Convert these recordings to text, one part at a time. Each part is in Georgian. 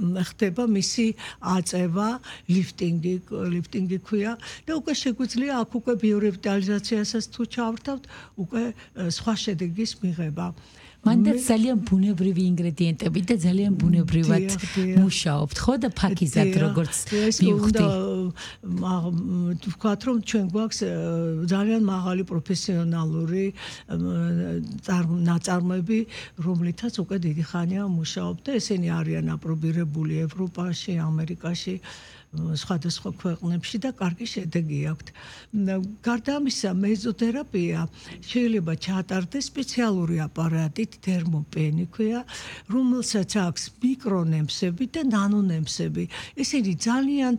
ხდება მისი აწევა, ლიფტინგი ქვია და უკვე შეგვიძლია აქ უკვე ბიორევიტალიზაციასაც თუ ჩავართავთ, უკვე სხვა შედეგის მიღება. მანდაც ძალიან ბუნებრივი ინგრედიენტები და ძალიან ბუნებრივად მუშაობთ, ხო და ფაქიზად როგორც მივხვდი. ვთქვათ, რომ ჩვენ გვაქვს ძალიან მაღალი პროფესიონალური ნაწარმოები, რომლითაც უკვე დიდი ხანია მუშაობ და ესენი არიან აპრობირებული ევროპაში, ამერიკაში, სხვადასხვა ქვეყნებში და კარგი შედეგი აქვთ. გარდა ამისა, მეზოთერაპია შეიძლება ჩაატარდეს სპეციალური აპარატით, თერმოპენი ქვია, რომელსაც აქვს მიკრონემსები და ნანონემსები. ესენი ძალიან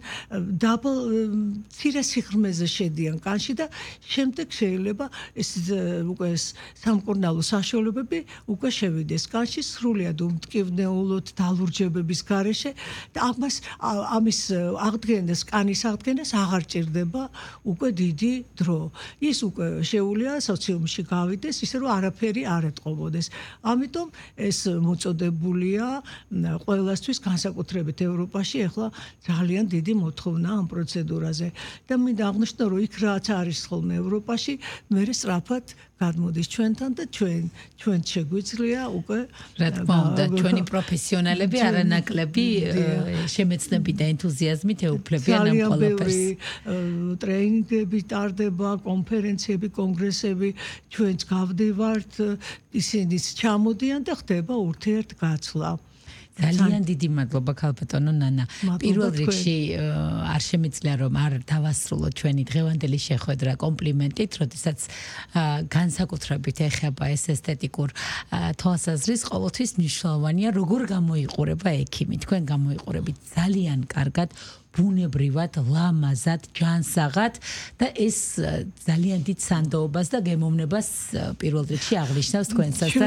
მცირე სიღრმეზე შედიან კანში და შემდეგ შეიძლება ეს უკვე სამკურნალო საშუალებები უკვე შევიდეს კანში სრულიად უმტკივნეულოდ დალურჯებების გარეშე და ამის აღდგენას, კანის აღდგენას აღარ ჭირდება უკვე დიდი დრო. ის უკვე შეუძლია სოციუმში გავიდეს, ისე რომ არაფერი არ ეტყობოდეს. ამიტომ ეს მოწოდებულია ყველასთვის, განსაკუთრებით ევროპაში ახლა ძალიან დიდი მოთხოვნა ამ პროცედურაზე. და მინდა აღნიშნო, რომ იქ რაც არის ხოლმე ევროპაში, მერე სწრაფად გადმოდის ჩვენთან და ჩვენ შეგვიძლია უკვე რა თქმა უნდა, ჩვენი პროფესიონალები არანაკლები შემეცნები და ენთუზიაზმით ეუფლებიან ამ ყველაფერს. ტრეინინგები ტარდება, კონფერენციები, კონგრესები, ჩვენც გავდივართ, ისინიც ჩამოდიან და ხდება ურთიერთგაცვლა. ძალიან დიდი მადლობა ქალბატონო ნანა. პირველ რიგში არ შემიძლია რომ არ დავასრულო ჩვენი დღევანდელი შეხვედრა კომპლიმენტით, როდესაც განსაკუთრებით ეხება ეს ესთეტიკურ თვალსაზრისს, ყოველთვის მნიშვნელოვანია როგორ გამოიყურება ექიმი. თქვენ გამოიყურებით ძალიან კარგად, ბუნებრივად, ლამაზად, ჯანსაღად და ეს ძალიან დიდ სანდოობას და გემოვნებას პირველ რიგში აღნიშნავს თქვენსაც და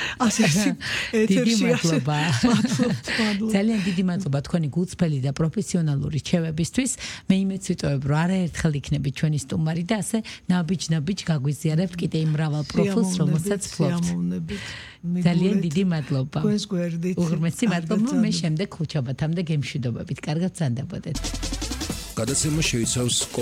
დიდი მადლობა. ძალიან დიდი მადლობა თქვენი გულწრფელი და პროფესიონალური რჩევებისთვის. მე იმედს ვიტოვებ, რომ არაერთხელ იქნებით ჩვენი სტუმარი და ასე ნაბიჯ გაგვიზიარებთ კიდე იმ მრავალ პროფილს, რომელსაც ფლობთ. ძალიან დიდი მადლობა. თქვენს გვერდით. უღრმესი მადლობა. მე შემდეგ ხუთშაბათამდე გემშვიდობებით. კარგად ზანდებოდეთ. გადაცემა შეიცავს